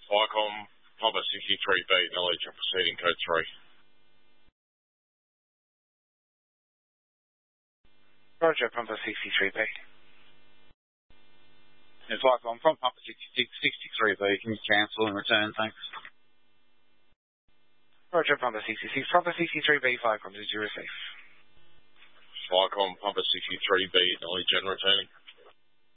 Vicom, Papa 63B, knowledge of proceeding code 3. Roger, Papa 63B. It's Vicom from Papa 63B. Can you cancel and return? Thanks. Roger, Papa 66. Papa 63B, Vicom, did you receive? Vicom, Papa 63B, knowledge and returning.